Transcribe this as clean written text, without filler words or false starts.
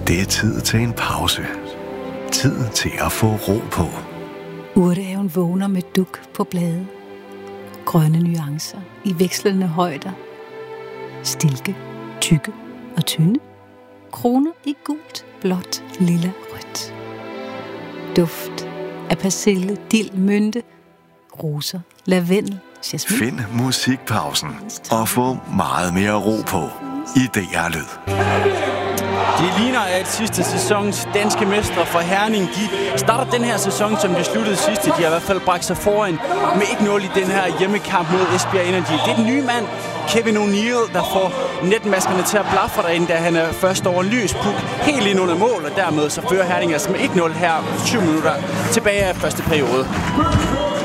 Det er tid til en pause. Tid til at få ro på. Urtehaven vågner med duk på blade. Grønne nuancer i vekslende højder. Stilke, tykke og tynde. Kroner i gult, blåt, lilla, rødt. Duft af persille, dild, mynte, roser, lavendel, jasmin. Find musikpausen og få meget mere ro på i DR Lyd. De ligner, at sidste sæsons danske mestre fra Herning, de starter den her sæson, som de sluttede sidste. De har i hvert fald bragt sig foran med 1-0 i den her hjemmekamp mod Esbjerg Energy. Det er den nye mand, Kevin O'Neill, der får netmaskerne til at blafre derinde, da han er først over en lys puk helt ind under mål, og dermed så fører Herning altså med 1-0 her 7 minutter tilbage af første periode.